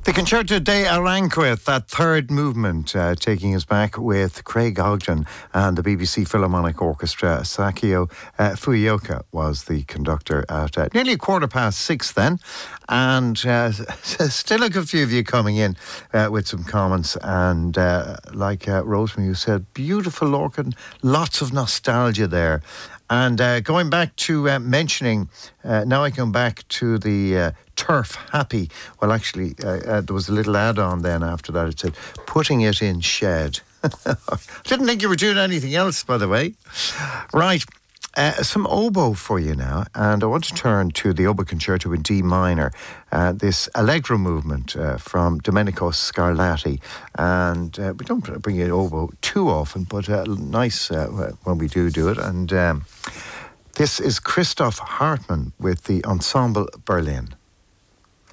The Concerto de Aranjuez, that third movement, taking us back with Craig Ogden and the BBC Philharmonic Orchestra. Sakio Fuyooka was the conductor at nearly 6:15 then. And still a good few of you coming in with some comments. And like Rosemary, who said, beautiful organ, lots of nostalgia there. And going back to mentioning, now I come back to the turf happy. Well, actually, there was a little add-on then after that. It said, putting it in shed. Didn't think you were doing anything else, by the way. Right. Some oboe for you now, and I want to turn to the Oboe Concerto in D minor, this Allegro movement from Domenico Scarlatti, and we don't bring in oboe too often, but nice when we do it, and this is Christoph Hartmann with the Ensemble Berlin.